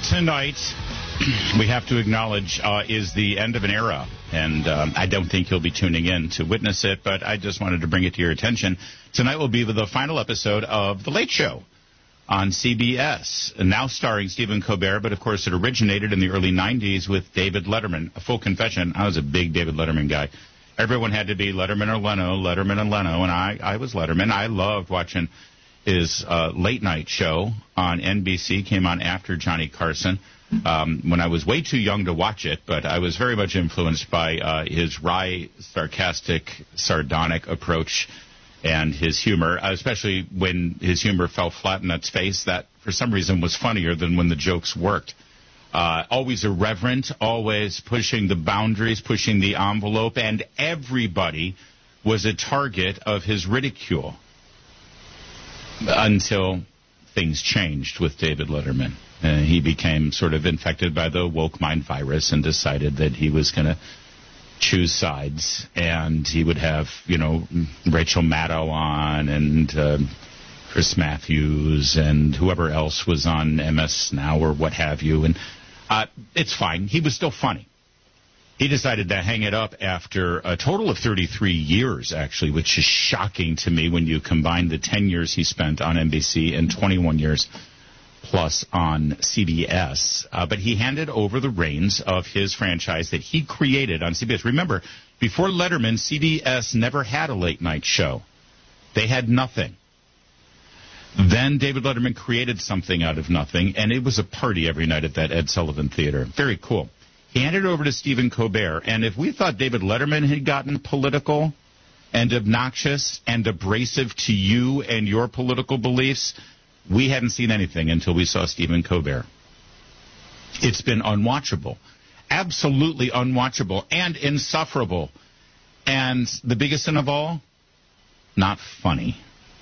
Tonight, we have to acknowledge, is the end of an era. And I don't think you'll be tuning in to witness it, but I just wanted to bring it to your attention. Tonight will be the final episode of The Late Show on CBS, now starring Stephen Colbert, but of course it originated in the early 90s with David Letterman. A full confession, I was a big David Letterman guy. Everyone had to be Letterman or Leno, Letterman and Leno, and I was Letterman. I loved watching his late night show on NBC, came on after Johnny Carson. When I was way too young to watch it, but I was very much influenced by his wry, sarcastic, sardonic approach and his humor, especially when his humor fell flat in its face. That, for some reason, was funnier than when the jokes worked. Always irreverent, always pushing the boundaries, pushing the envelope, and everybody was a target of his ridicule until things changed with David Letterman. He became sort of infected by the woke mind virus and decided that he was going to choose sides, and he would have, Rachel Maddow on and Chris Matthews and whoever else was on MS Now or what have you. And it's fine. He was still funny. He decided to hang it up after a total of 33 years, actually, which is shocking to me when you combine the 10 years he spent on NBC and 21 years plus on CBS. But he handed over the reins of his franchise that he created on CBS. Remember, before Letterman, CBS never had a late-night show. They had nothing. Then David Letterman created something out of nothing, and it was a party every night at that Ed Sullivan Theater. Very cool. He handed it over to Stephen Colbert, and if we thought David Letterman had gotten political and obnoxious and abrasive to you and your political beliefs, we hadn't seen anything until we saw Stephen Colbert. It's been unwatchable, absolutely unwatchable and insufferable. And the biggest sin of all, not funny.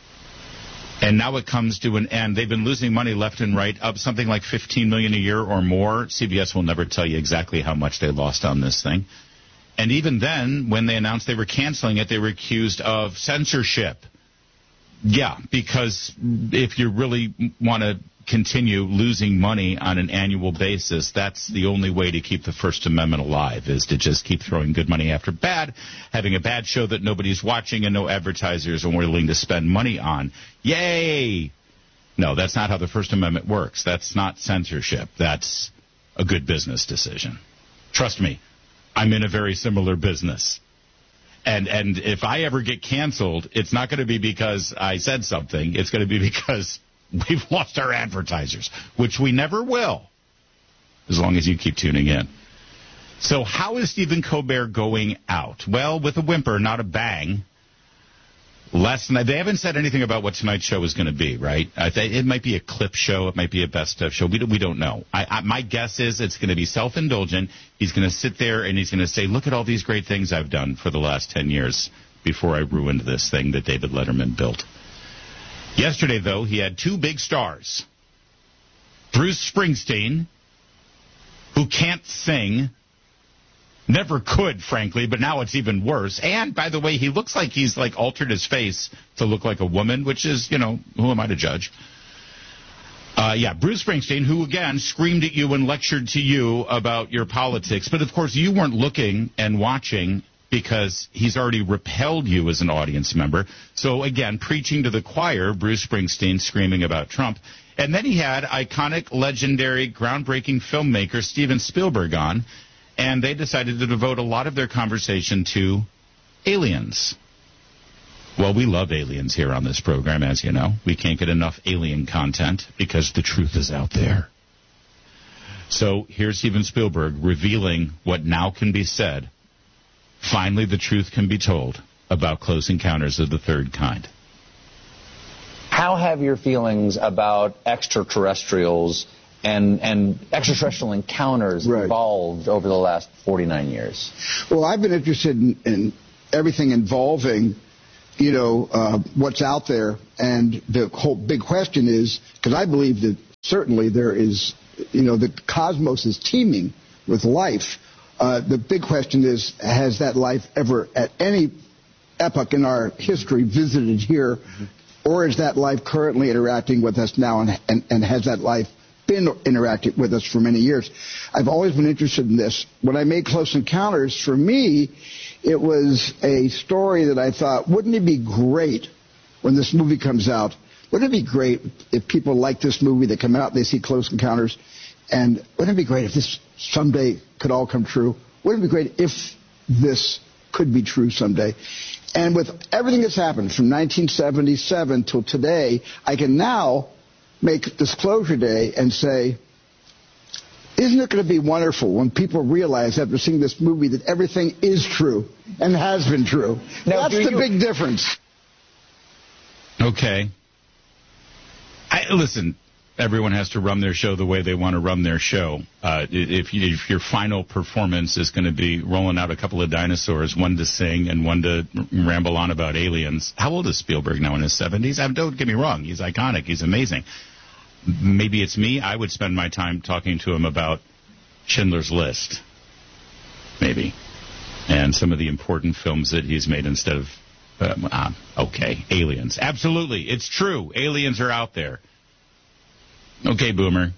And now it comes to an end. They've been losing money left and right, up something like $15 million a year or more. CBS will never tell you exactly how much they lost on this thing. And even then, when they announced they were canceling it, they were accused of censorship. Yeah, because if you really want to continue losing money on an annual basis, that's the only way to keep the First Amendment alive, is to just keep throwing good money after bad, having a bad show that nobody's watching and no advertisers are willing to spend money on. Yay! No, that's not how the First Amendment works. That's not censorship. That's a good business decision. Trust me, I'm in a very similar business. And if I ever get canceled, it's not going to be because I said something. It's going to be because we've lost our advertisers, which we never will, as long as you keep tuning in. So how is Stephen Colbert going out? Well, with a whimper, not a bang. Last night, they haven't said anything about what tonight's show is going to be, right? It might be a clip show. It might be a best of show. We don't know. My guess is it's going to be self-indulgent. He's going to sit there and he's going to say, look at all these great things I've done for the last 10 years before I ruined this thing that David Letterman built. Yesterday, though, he had two big stars. Bruce Springsteen, who can't sing, never could, frankly, but now it's even worse. And, by the way, he looks like he's, altered his face to look like a woman, which is, who am I to judge? Bruce Springsteen, who, again, screamed at you and lectured to you about your politics. But, of course, you weren't looking and watching because he's already repelled you as an audience member. So, again, preaching to the choir, Bruce Springsteen screaming about Trump. And then he had iconic, legendary, groundbreaking filmmaker Steven Spielberg on, and they decided to devote a lot of their conversation to aliens. Well, we love aliens here on this program, as you know. We can't get enough alien content because the truth is out there. So here's Steven Spielberg revealing what now can be said. Finally, the truth can be told about Close Encounters of the Third Kind. How have your feelings about extraterrestrials and extraterrestrial encounters evolved over the last 49 years? Well, I've been interested in everything involving, what's out there. And the whole big question is, because I believe that certainly there is, the cosmos is teeming with life. The big question is, has that life ever at any epoch in our history visited here? Or is that life currently interacting with us now, and has that life been interacting with us for many years. I've always been interested in this. When I made Close Encounters, for me, it was a story that I thought, wouldn't it be great when this movie comes out? Wouldn't it be great if people like this movie, they come out and they see Close Encounters, and wouldn't it be great if this someday could all come true? Wouldn't it be great if this could be true someday? And with everything that's happened from 1977 till today, I can now make Disclosure Day and say, isn't it going to be wonderful when people realize after seeing this movie that everything is true and has been true? Now, that's the big difference. Okay. Listen, everyone has to run their show the way they want to run their show. If your final performance is going to be rolling out a couple of dinosaurs, one to sing and one to ramble on about aliens. How old is Spielberg now, in his 70s? Don't get me wrong. He's iconic. He's amazing. Maybe it's me. I would spend my time talking to him about Schindler's List, maybe, and some of the important films that he's made instead of, aliens. Absolutely. It's true. Aliens are out there. Okay, Boomer.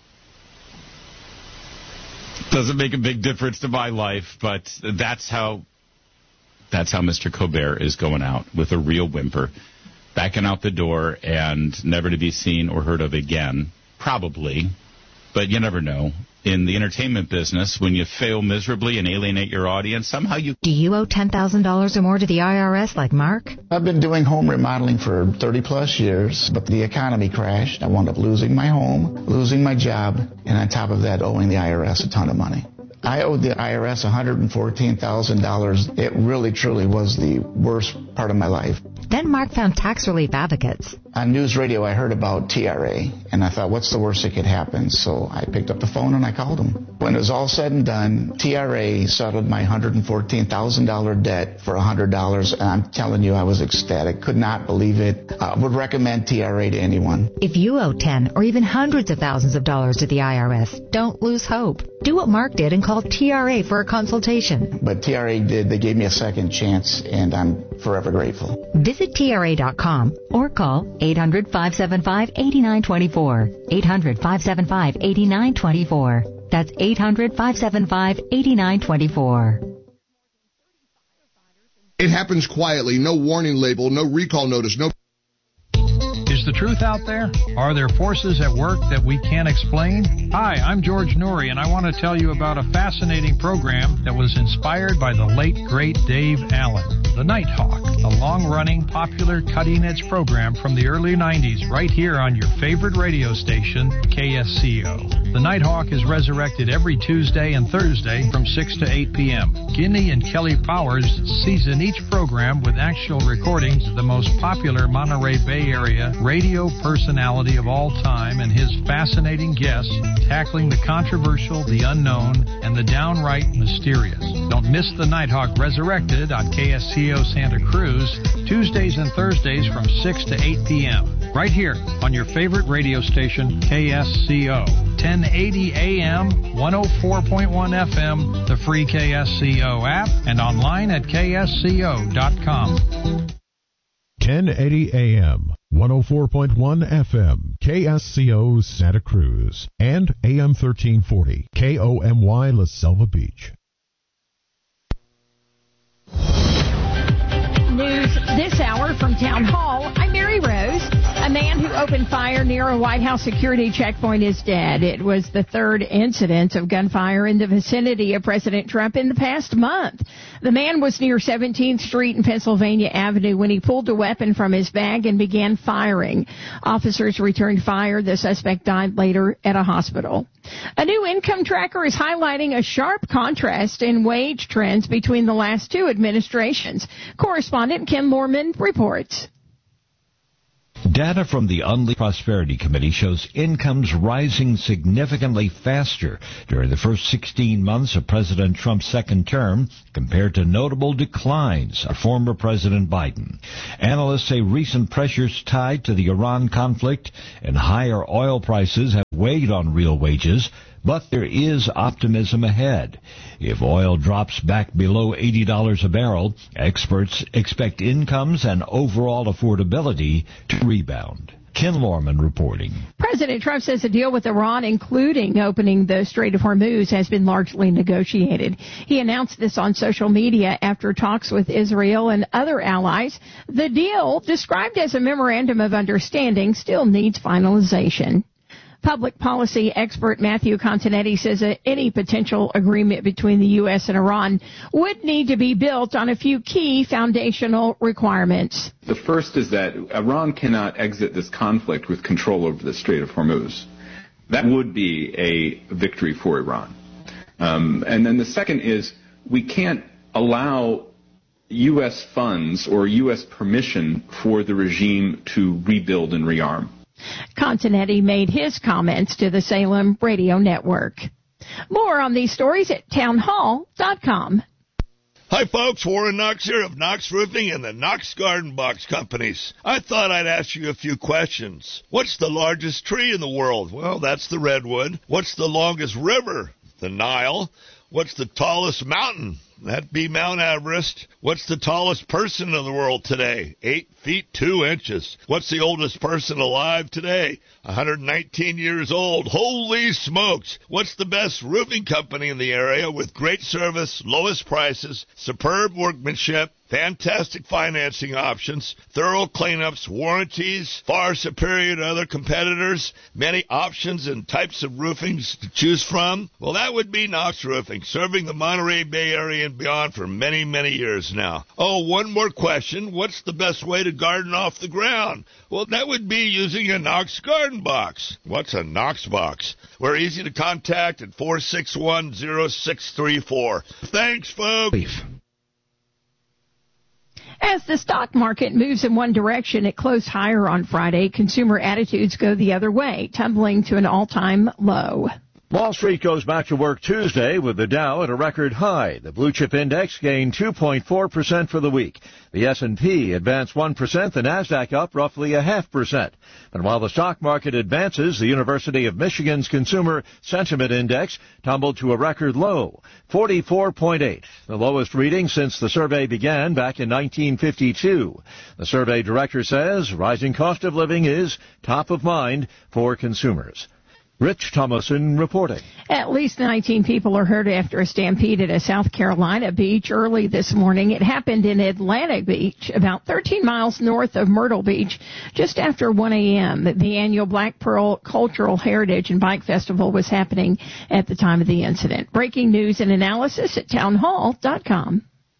Doesn't make a big difference to my life, but that's how Mr. Colbert is going out, with a real whimper, backing out the door and never to be seen or heard of again. Probably, but you never know. In the entertainment business, when you fail miserably and alienate your audience, somehow you... Do you owe $10,000 or more to the IRS like Mark? I've been doing home remodeling for 30-plus years, but the economy crashed. I wound up losing my home, losing my job, and on top of that, owing the IRS a ton of money. I owed the IRS $114,000. It really, truly was the worst part of my life. Then Mark found tax relief advocates. On news radio, I heard about TRA, and I thought, what's the worst that could happen? So I picked up the phone and I called them. When it was all said and done, TRA settled my $114,000 debt for $100, and I'm telling you, I was ecstatic. Could not believe it. Would recommend TRA to anyone. If you owe 10 or even hundreds of thousands of dollars to the IRS, don't lose hope. Do what Mark did and call TRA for a consultation. But TRA did. They gave me a second chance, and I'm forever grateful. Visit TRA.com or call 800-575-8924. 800-575-8924. That's 800-575-8924. It happens quietly. No warning label, no recall notice, no... Is the truth out there? Are there forces at work that we can't explain? Hi, I'm George Noory, and I want to tell you about a fascinating program that was inspired by the late, great Dave Allen. The Nighthawk, a long-running, popular, cutting-edge program from the early 90s right here on your favorite radio station, KSCO. The Nighthawk is resurrected every Tuesday and Thursday from 6 to 8 p.m. Guinea and Kelly Powers season each program with actual recordings of the most popular Monterey Bay Area radio personality of all time and his fascinating guests tackling the controversial, the unknown, and the downright mysterious. Don't miss the Nighthawk Resurrected on KSCO Santa Cruz, Tuesdays and Thursdays from 6 to 8 p.m. Right here on your favorite radio station, KSCO. 1080 AM, 104.1 FM, the free KSCO app, and online at ksco.com. 1080 AM, 104.1 FM, KSCO Santa Cruz, and AM 1340, KOMY La Selva Beach. News this hour from Town Hall. I'm Mary Rose. A man who opened fire near a White House security checkpoint is dead. It was the third incident of gunfire in the vicinity of President Trump in the past month. The man was near 17th Street and Pennsylvania Avenue when he pulled a weapon from his bag and began firing. Officers returned fire. The suspect died later at a hospital. A new income tracker is highlighting a sharp contrast in wage trends between the last two administrations. Correspondent Kim Moorman reports. Data from the Unleashed Prosperity Committee shows incomes rising significantly faster during the first 16 months of President Trump's second term compared to notable declines of former President Biden. Analysts say recent pressures tied to the Iran conflict and higher oil prices have weighed on real wages, but there is optimism ahead. If oil drops back below $80 a barrel, experts expect incomes and overall affordability to rebound. Ken Lorman reporting. President Trump says a deal with Iran, including opening the Strait of Hormuz, has been largely negotiated. He announced this on social media after talks with Israel and other allies. The deal, described as a memorandum of understanding, still needs finalization. Public policy expert Matthew Continetti says that any potential agreement between the U.S. and Iran would need to be built on a few key foundational requirements. The first is that Iran cannot exit this conflict with control over the Strait of Hormuz. That would be a victory for Iran. And then the second is we can't allow U.S. funds or U.S. permission for the regime to rebuild and rearm. Continetti made his comments to the Salem Radio Network. More on these stories at townhall.com. Hi, folks. Warren Knox here of Knox Roofing and the Knox Garden Box Companies. I thought I'd ask you a few questions. What's the largest tree in the world? Well, that's the redwood. What's the longest river? The Nile. What's the tallest mountain? That'd be Mount Everest. What's the tallest person in the world today? 8 feet 2 inches. What's the oldest person alive today? 119 years old. Holy smokes. What's the best roofing company in the area with great service, lowest prices, superb workmanship, fantastic financing options, thorough cleanups, warranties, far superior to other competitors, many options and types of roofings to choose from? Well, that would be Knox Roofing, serving the Monterey Bay Area and beyond for many, many years now. Oh, one more question. What's the best way to garden off the ground? Well, that would be using a Knox Garden Box. What's a Knox Box? We're easy to contact at 461-0634. Thanks, folks. As the stock market moves in one direction, it closed higher on Friday. Consumer attitudes go the other way, tumbling to an all-time low. Wall Street goes back to work Tuesday with the Dow at a record high. The blue chip index gained 2.4% for the week. The S&P advanced 1%, the Nasdaq up roughly 0.5%. But while the stock market advances, the University of Michigan's Consumer Sentiment Index tumbled to a record low, 44.8, the lowest reading since the survey began back in 1952. The survey director says rising cost of living is top of mind for consumers. Rich Thomason reporting. At least 19 people are hurt after a stampede at a South Carolina beach early this morning. It happened in Atlantic Beach, about 13 miles north of Myrtle Beach, just after 1 a.m. The annual Black Pearl Cultural Heritage and Bike Festival was happening at the time of the incident. Breaking news and analysis at townhall.com.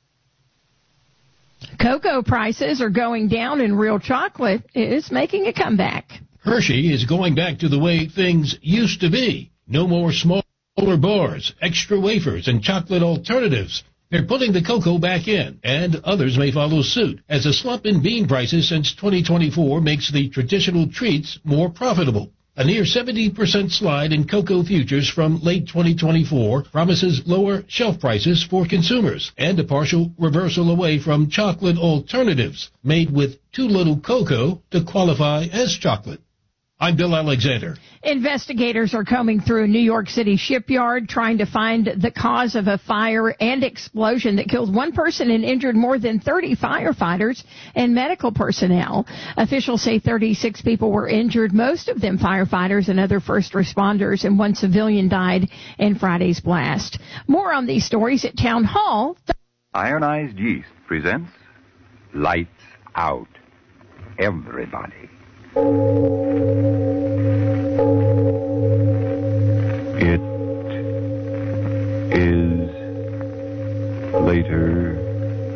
Cocoa prices are going down and real chocolate is making a comeback. Hershey is going back to the way things used to be. No more smaller bars, extra wafers, and chocolate alternatives. They're putting the cocoa back in, and others may follow suit, as a slump in bean prices since 2024 makes the traditional treats more profitable. A near 70% slide in cocoa futures from late 2024 promises lower shelf prices for consumers and a partial reversal away from chocolate alternatives made with too little cocoa to qualify as chocolate. I'm Bill Alexander. Investigators are combing through a New York City shipyard trying to find the cause of a fire and explosion that killed one person and injured more than 30 firefighters and medical personnel. Officials say 36 people were injured, most of them firefighters and other first responders, and one civilian died in Friday's blast. More on these stories at Town Hall. Ironized Yeast presents Lights Out. Everybody. It is later